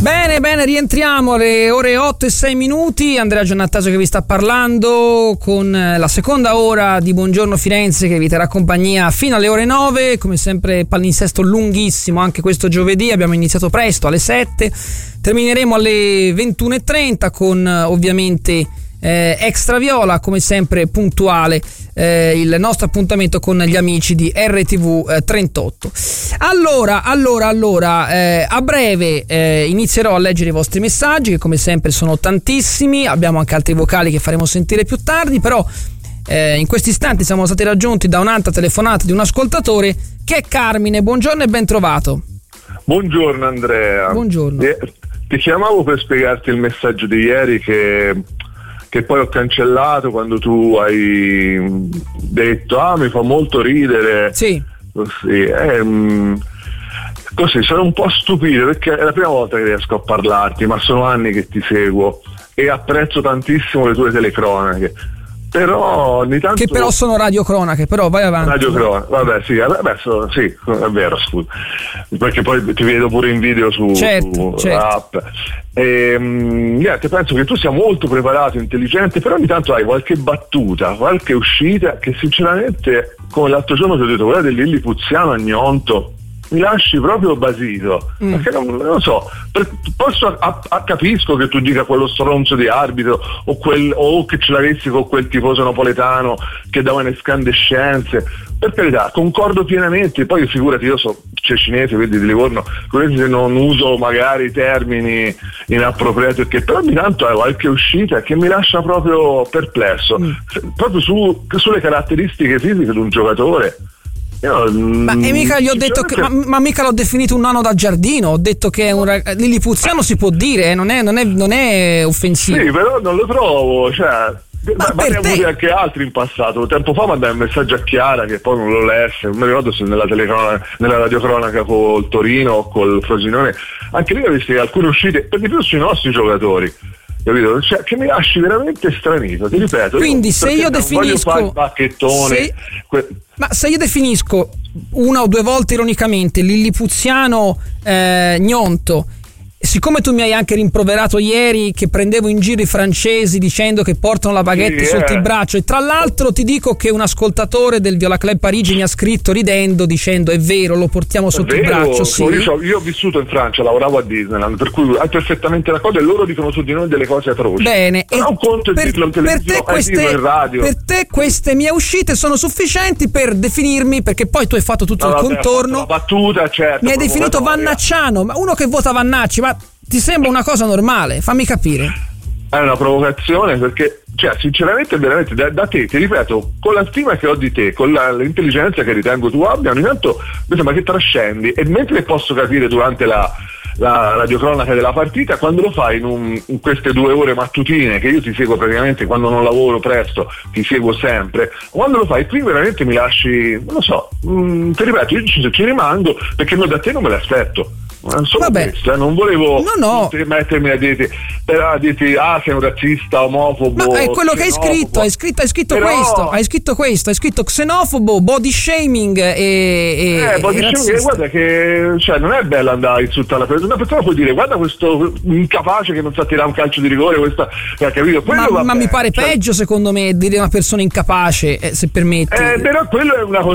Bene, rientriamo alle ore 8:06. Andrea Giannattasio che vi sta parlando con la seconda ora di Buongiorno Firenze che vi terrà compagnia fino alle ore 9. Come sempre palinsesto lunghissimo anche questo giovedì, abbiamo iniziato presto alle 7, termineremo alle 21:30 con ovviamente Extra Viola, come sempre puntuale, il nostro appuntamento con gli amici di RTV 38. Allora, a breve inizierò a leggere i vostri messaggi, che come sempre sono tantissimi. Abbiamo anche altri vocali che faremo sentire più tardi, però in questi istanti siamo stati raggiunti da un'altra telefonata di un ascoltatore che è Carmine. Buongiorno e ben trovato. Buongiorno Andrea. Buongiorno. Ti chiamavo per spiegarti il messaggio di ieri che poi ho cancellato quando tu hai detto mi fa molto ridere. Sì. Così sono un po' stupito perché è la prima volta che riesco a parlarti, ma sono anni che ti seguo e apprezzo tantissimo le tue telecronache. Però ogni tanto... Che però sono radiocronache, però vai avanti. Radiocronache, vabbè sì, sì, è vero, scusa. Perché poi ti vedo pure in video su app. Niente, penso che tu sia molto preparato, intelligente, però ogni tanto hai qualche battuta, qualche uscita che sinceramente, come l'altro giorno ti ho detto, quella del Lillipuziano a Gnonto, mi lasci proprio basito, perché non lo so, capisco che tu dica quello stronzo di arbitro o che ce l'avessi con quel tifoso napoletano che dava le scandescenze, per carità, concordo pienamente. Poi figurati, io so cinese, quindi di Livorno, quindi se non uso magari termini inappropriati, perché però ogni tanto hai qualche uscita che mi lascia proprio perplesso, proprio sulle caratteristiche fisiche di un giocatore. Mica gli ho detto ma mica l'ho definito un nano da giardino, ho detto che è un Lillipuziano, si può dire, non è offensivo. Sì, però non lo trovo, cioè ma ne ho avuti anche altri in passato. Tempo fa mandai un messaggio a Chiara che poi non lo lesse, non mi ricordo se nella radiocronaca col Torino o col Frosinone, anche lì ho visto alcune uscite, per di più sui nostri giocatori, capito? Cioè, che mi lasci veramente stranito, ti ripeto. Quindi se io definisco se io definisco una o due volte ironicamente Lillipuziano Gnonto, siccome tu mi hai anche rimproverato ieri che prendevo in giro i francesi dicendo che portano la baguette sotto il braccio, e tra l'altro ti dico che un ascoltatore del Viola Club Parigi mi ha scritto ridendo dicendo è vero, lo portiamo sotto il braccio. Sì. Io ho vissuto in Francia, lavoravo a Disneyland, per cui hai perfettamente la cosa, e loro dicono su di noi delle cose atroci. Bene, però un conto è dirlo in televisione, in radio. Per te queste mie uscite sono sufficienti per definirmi, perché poi tu hai fatto tutto il contorno, la battuta, certo, mi hai definito Vannacciano, ma uno che vota Vannacci, ma ti sembra una cosa normale? Fammi capire. È una provocazione, perché sinceramente veramente da te, ti ripeto, con la stima che ho di te, con l'intelligenza che ritengo tu abbia, ogni tanto mi sembra che trascendi, e mentre posso capire durante la radiocronaca della partita, quando lo fai in queste 2 ore mattutine, che io ti seguo praticamente quando non lavoro presto, ti seguo sempre, quando lo fai qui veramente mi lasci, non lo so, ti ripeto, io ci rimango perché da te non me l'aspetto. Questo, non volevo mettermi a dirti sei un razzista, omofobo. Ma è quello che hai scritto, però... hai scritto xenofobo, body shaming e body shaming, guarda che non è bello andare a insultare una persona, puoi dire guarda questo incapace che non sa tirare un calcio di rigore, questa, capito? Ma mi pare peggio secondo me dire una persona incapace, se permetti. Però quello è una